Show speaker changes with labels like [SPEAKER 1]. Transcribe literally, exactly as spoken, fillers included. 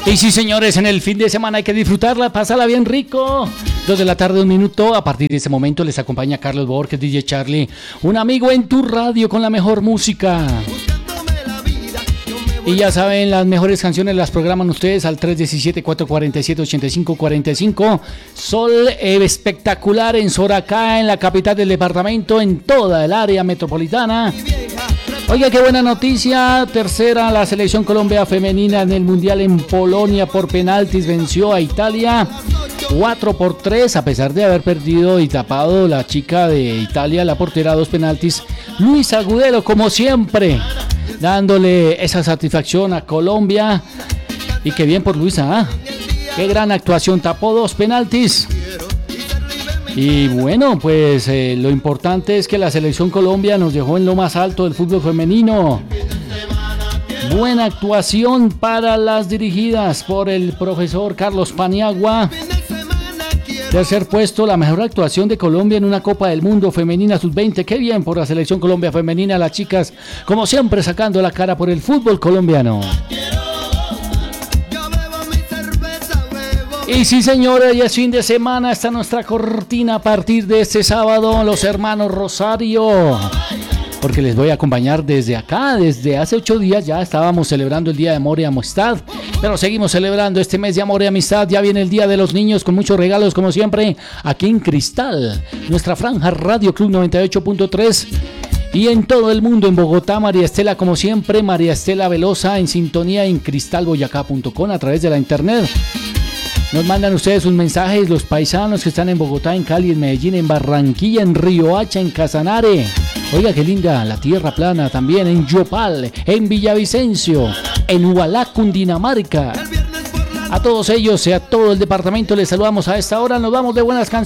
[SPEAKER 1] Y sí, señores, en el fin de semana hay que disfrutarla, pasarla bien rico. Dos de la tarde, un minuto. A partir de ese momento les acompaña Carlos Borges, D J Charlie, un amigo en tu radio con la mejor música. Y ya saben, las mejores canciones las programan ustedes al tres uno siete, cuatro cuatro siete, ocho cinco cuatro cinco. Sol eh, espectacular en Soracá, en la capital del departamento, en toda el área metropolitana. Oiga, qué buena noticia. Tercera, la selección Colombia femenina en el Mundial en Polonia por penaltis venció a Italia cuatro por tres, a pesar de haber perdido y tapado la chica de Italia, la portera, dos penaltis. Luis Agudelo, como siempre, dándole esa satisfacción a Colombia. Y qué bien por Luisa, ¿eh? Qué gran actuación, tapó dos penaltis. Y bueno, pues eh, lo importante es que la selección Colombia nos dejó en lo más alto del fútbol femenino. Buena actuación para las dirigidas por el profesor Carlos Paniagua. Tercer puesto, la mejor actuación de Colombia en una Copa del Mundo femenina sub veinte. Qué bien por la selección Colombia femenina, las chicas, como siempre, sacando la cara por el fútbol colombiano. Y sí, señores, ya es fin de semana, está nuestra cortina a partir de este sábado, los hermanos Rosario, porque les voy a acompañar desde acá. Desde hace ocho días ya estábamos celebrando el Día de Amor y Amistad, pero seguimos celebrando este mes de amor y amistad. Ya viene el Día de los Niños con muchos regalos, como siempre, aquí en Cristal, nuestra franja Radio Club noventa y ocho punto tres. Y en todo el mundo, en Bogotá, María Estela, como siempre, María Estela Velosa, en sintonía en cristal boyacá punto com a través de la internet. Nos mandan ustedes sus mensajes, los paisanos que están en Bogotá, en Cali, en Medellín, en Barranquilla, en Riohacha, en Casanare. Oiga, qué linda la tierra plana también, en Yopal, en Villavicencio, en Ubalá, Cundinamarca. A todos ellos y a todo el departamento les saludamos a esta hora. Nos vamos de buenas canciones.